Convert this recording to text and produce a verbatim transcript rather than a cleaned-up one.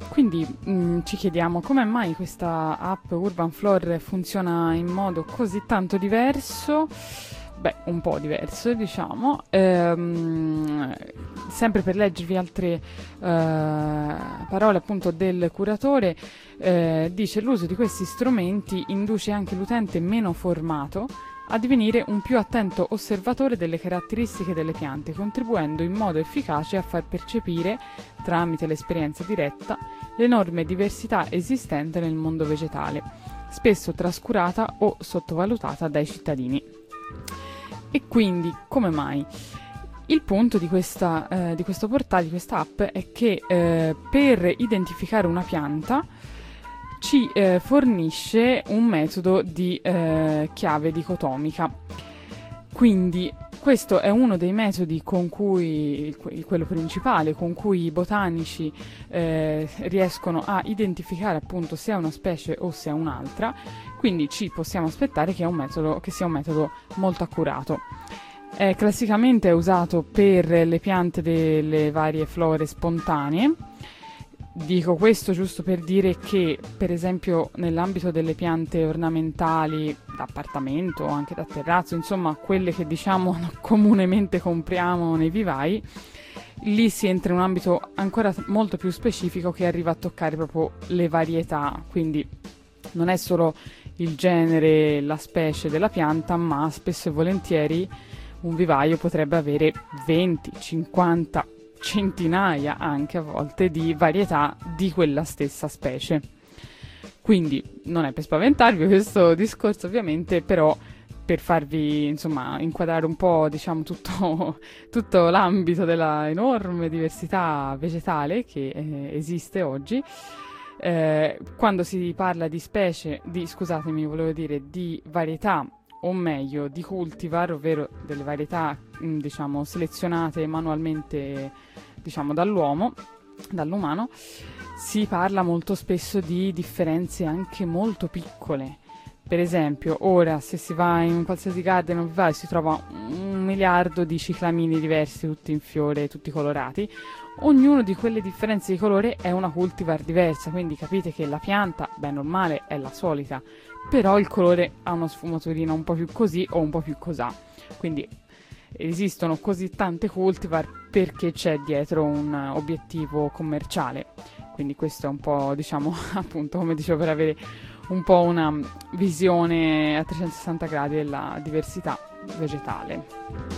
quindi mh, ci chiediamo come mai questa app Urbanflora funziona in modo così tanto diverso. Beh, un po' diverso, diciamo. Ehm, sempre per leggervi altre eh, parole appunto del curatore, eh, dice: l'uso di questi strumenti induce anche l'utente meno formato a divenire un più attento osservatore delle caratteristiche delle piante, contribuendo in modo efficace a far percepire, tramite l'esperienza diretta, l'enorme diversità esistente nel mondo vegetale, spesso trascurata o sottovalutata dai cittadini. E quindi, come mai? Il punto di, questa, eh, di questo portale, di questa app, è che eh, per identificare una pianta ci eh, fornisce un metodo di eh, chiave dicotomica. Quindi questo è uno dei metodi con cui, quello principale, con cui i botanici eh, riescono a identificare appunto se è una specie o se è un'altra, quindi ci possiamo aspettare che, è un metodo, che sia un metodo molto accurato. È classicamente usato per le piante delle varie flore spontanee. Dico questo giusto per dire che, per esempio, nell'ambito delle piante ornamentali d'appartamento o anche da terrazzo, insomma quelle che diciamo comunemente compriamo nei vivai, lì si entra in un ambito ancora molto più specifico che arriva a toccare proprio le varietà, quindi non è solo il genere, la specie della pianta, ma spesso e volentieri un vivaio potrebbe avere venti, cinquanta, centinaia anche a volte di varietà di quella stessa specie. Quindi non è per spaventarvi questo discorso, ovviamente, però per farvi insomma inquadrare un po', diciamo, tutto, tutto l'ambito della enorme diversità vegetale che eh, esiste oggi. Eh, quando si parla di specie, di, scusatemi, volevo dire di varietà, o meglio di cultivar, ovvero delle varietà mh, diciamo selezionate manualmente, diciamo, dall'uomo, dall'umano, si parla molto spesso di differenze anche molto piccole. Per esempio, ora se si va in un qualsiasi garden o vivaio si trova un miliardo di ciclamini diversi, tutti in fiore, tutti colorati. Ognuno di quelle differenze di colore è una cultivar diversa, quindi capite che la pianta, beh, normale, è la solita, però il colore ha una sfumaturina un po' più così o un po' più cosà. Quindi esistono così tante cultivar perché c'è dietro un obiettivo commerciale. Quindi questo è un po', diciamo, appunto, come dicevo, per avere un po' una visione a trecentosessanta gradi della diversità vegetale.